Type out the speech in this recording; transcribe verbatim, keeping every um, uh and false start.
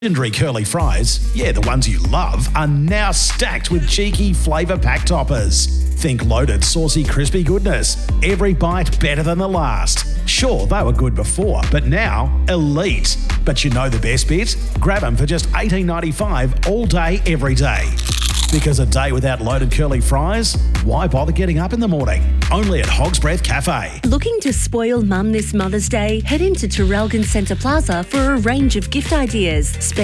Legendary curly fries, yeah, the ones you love, are now stacked with cheeky flavour pack toppers. Think loaded, saucy, crispy goodness. Every bite better than the last. Sure, they were good before, but now, elite. But you know the best bit? Grab them for just eighteen ninety-five all day, every day. Because a day without loaded curly fries? Why bother getting up in the morning? Only at Hog's Breath Cafe. Looking to spoil mum this Mother's Day? Head into Terrelgan Centre Plaza for a range of gift ideas.